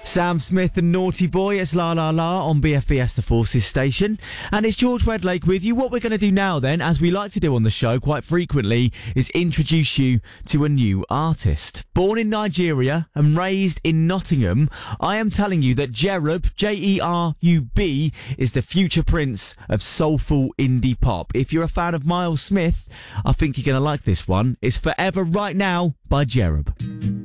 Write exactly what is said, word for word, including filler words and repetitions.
Sam Smith and Naughty Boy, it's La La La on B F B S The Forces station. And it's George Wedlake with you. What we're going to do now then, as we like to do on the show quite frequently, is introduce you to a new artist. Born in Nigeria and raised in Nottingham, I am telling you that Jerub, J E R U B, is the future prince of soulful indie pop. If you're a fan of Miles Smith, I think you're going to like this one. It's Forever Right Now by Jerub.